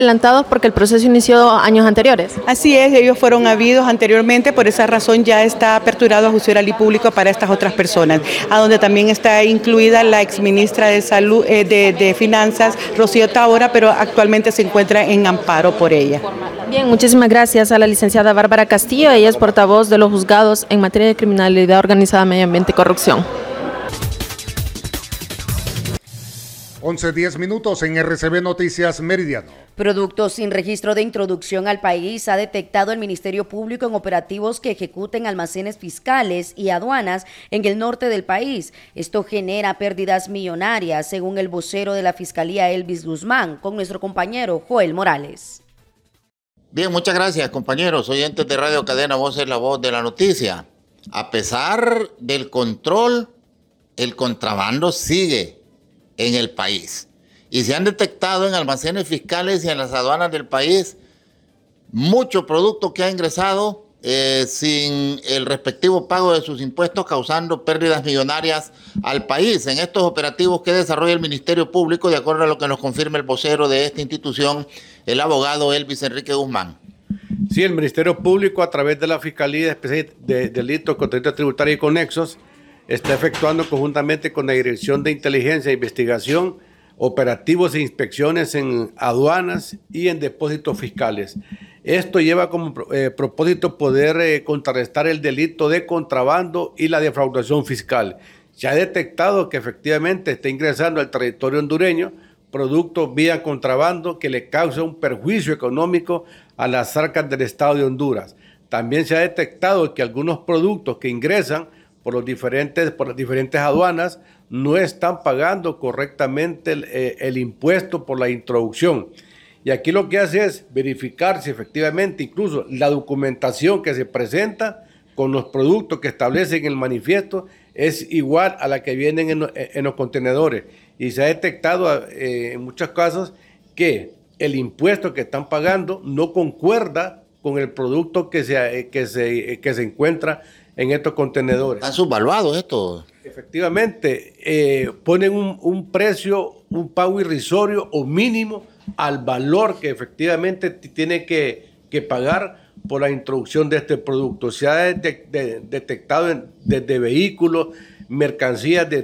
Adelantados porque el proceso inició años anteriores. Así es, ellos fueron habidos anteriormente, por esa razón ya está aperturado a juicio oral y público para estas otras personas, a donde también está incluida la exministra de Salud, de Finanzas, Rocío Tahora, pero actualmente se encuentra en amparo por ella. Bien, muchísimas gracias a la licenciada Bárbara Castillo, ella es portavoz de los juzgados en materia de criminalidad organizada, medio ambiente y corrupción. 11:10 en RCB Noticias Meridiano. Productos sin registro de introducción al país ha detectado el Ministerio Público en operativos que ejecuten almacenes fiscales y aduanas en el norte del país. Esto genera pérdidas millonarias, según el vocero de la Fiscalía Elvis Guzmán, con nuestro compañero Joel Morales. Bien, muchas gracias, compañeros oyentes de Radio Cadena Voces, la voz de la noticia. A pesar del control, el contrabando sigue en el país. Y se han detectado en almacenes fiscales y en las aduanas del país mucho producto que ha ingresado sin el respectivo pago de sus impuestos, causando pérdidas millonarias al país. En estos operativos que desarrolla el Ministerio Público, de acuerdo a lo que nos confirma el vocero de esta institución, el abogado Elvis Enrique Guzmán. Sí, el Ministerio Público, a través de la Fiscalía Especial de Delitos contra Delitos Tributarios y Conexos, está efectuando conjuntamente con la Dirección de Inteligencia e Investigación operativos e inspecciones en aduanas y en depósitos fiscales. Esto lleva como propósito poder contrarrestar el delito de contrabando y la defraudación fiscal. Se ha detectado que efectivamente está ingresando al territorio hondureño productos vía contrabando que le causa un perjuicio económico a las arcas del Estado de Honduras. También se ha detectado que algunos productos que ingresan por las diferentes aduanas no están pagando correctamente el impuesto por la introducción. Y aquí lo que hace es verificar si efectivamente incluso la documentación que se presenta con los productos que establecen el manifiesto es igual a la que vienen en los contenedores. Y se ha detectado en muchos casos que el impuesto que están pagando no concuerda con el producto que se encuentra en estos contenedores. ¿Están subvaluados estos? Efectivamente, ponen un precio, un pago irrisorio o mínimo al valor que efectivamente tiene que pagar por la introducción de este producto. Se ha detectado desde vehículos, mercancías de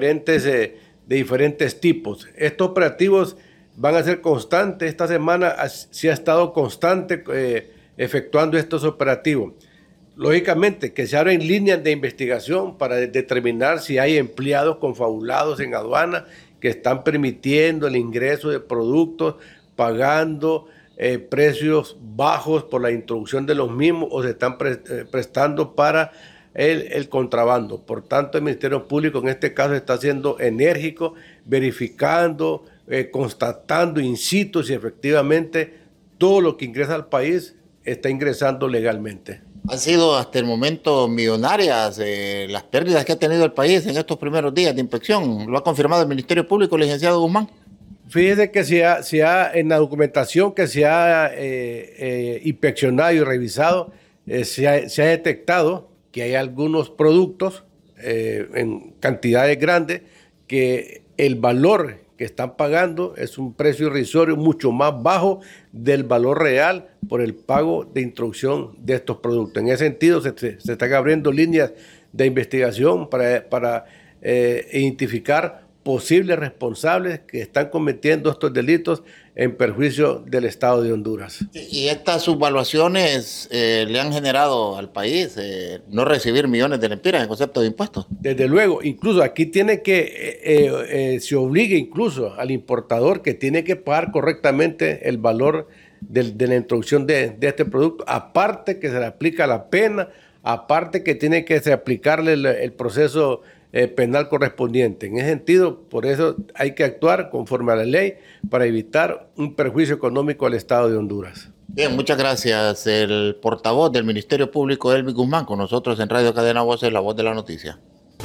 diferentes tipos. Estos operativos van a ser constantes. Esta semana se ha estado constante efectuando estos operativos. Lógicamente que se abren líneas de investigación para determinar si hay empleados confabulados en aduana que están permitiendo el ingreso de productos, pagando precios bajos por la introducción de los mismos o se están prestando para el contrabando. Por tanto, el Ministerio Público en este caso está siendo enérgico, verificando, constatando in situ si efectivamente todo lo que ingresa al país está ingresando legalmente. Han sido hasta el momento millonarias las pérdidas que ha tenido el país en estos primeros días de inspección. ¿Lo ha confirmado el Ministerio Público, licenciado Guzmán? Fíjese que en la documentación que se ha inspeccionado y revisado, se ha detectado que hay algunos productos en cantidades grandes que el valor que están pagando es un precio irrisorio mucho más bajo del valor real por el pago de introducción de estos productos. En ese sentido, se están abriendo líneas de investigación para identificar posibles responsables que están cometiendo estos delitos en perjuicio del Estado de Honduras. Y estas subvaluaciones le han generado al país no recibir millones de lempiras en concepto de impuestos. Desde luego, incluso aquí tiene que, se obliga incluso al importador que tiene que pagar correctamente el valor de la introducción de este producto, aparte que se le aplica la pena, aparte que tiene que aplicarle el proceso penal correspondiente. En ese sentido, por eso hay que actuar conforme a la ley para evitar un perjuicio económico al Estado de Honduras. Bien, muchas gracias. El portavoz del Ministerio Público, Elvis Guzmán, con nosotros en Radio Cadena Voces, la voz de la noticia.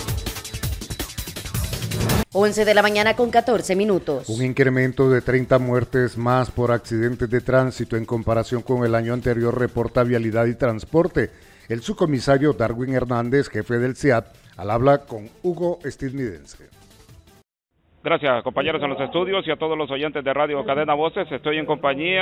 11 de la mañana con 14 minutos. Un incremento de 30 muertes más por accidentes de tránsito en comparación con el año anterior, reporta Vialidad y Transporte. El subcomisario Darwin Hernández, jefe del CIAT, al habla con Hugo Estiglidense. Gracias, compañeros en los estudios y a todos los oyentes de Radio Cadena Voces. Estoy en compañía